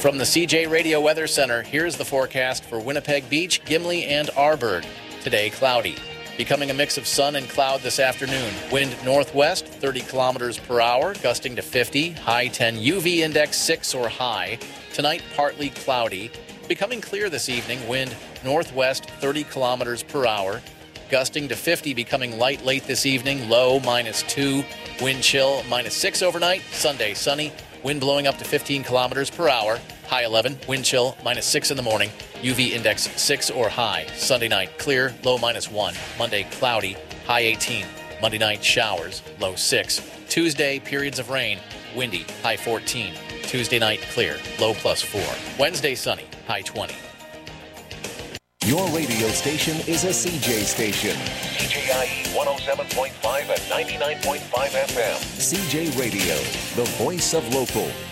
From the CJ Radio Weather Center, here's the forecast for Winnipeg Beach, Gimli, and Arborg. Today, cloudy. Becoming a mix of sun and cloud this afternoon. Wind northwest, 30 kilometers per hour, gusting to 50. High 10, UV index 6 or high. Tonight, partly cloudy. Becoming clear this evening. Wind northwest, 30 kilometers per hour, gusting to 50. Becoming light late this evening. Low -2. Wind chill -6 overnight. Sunday, sunny. Wind blowing up to 15 kilometers per hour. High 11. Wind chill -6 in the morning. UV index 6 or high. Sunday night, clear, low -1. Monday, cloudy, high 18. Monday night, showers, low 6. Tuesday, periods of rain, windy, high 14. Tuesday night, clear, low +4. Wednesday, sunny, high 20. Your radio station is a CJ station. CJIE 107.5 and 99.5 FM. CJ Radio, the voice of local.